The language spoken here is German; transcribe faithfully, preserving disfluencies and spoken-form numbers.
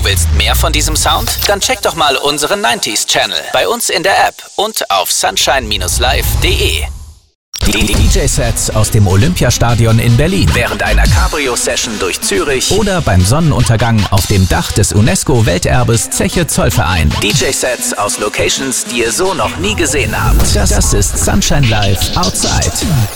willst mehr von diesem Sound? Dann check doch mal unseren neunziger Channel bei uns in der App und auf sunshine Bindestrich live punkt de. Die D J-Sets aus dem Olympiastadion in Berlin, während einer Cabrio-Session durch Zürich oder beim Sonnenuntergang auf dem Dach des UNESCO-Welterbes Zeche Zollverein. D J-Sets aus Locations, die ihr so noch nie gesehen habt. Das, das ist Sunshine Live Outside.